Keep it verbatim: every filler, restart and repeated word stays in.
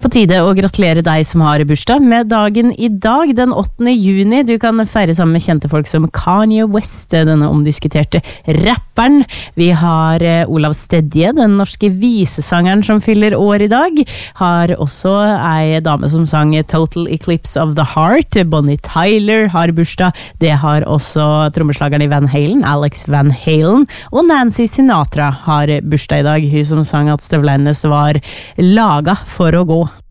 På tide å gratulere deg som har bursdag med dagen I dag, den åttende juni. Du kan feire sammen med kjente folk som Kanye West, denne omdiskuterte rapperen. Vi har Olav Stedje, den norske visesangeren som fyller år I dag. Har også ei dame som sang Total Eclipse of the Heart. Bonnie Tyler har bursdag. Det har også trommeslageren I Van Halen, Alex Van Halen. Og Nancy Sinatra har bursdag I dag. Hun som sang at støvlene var laga for å gå.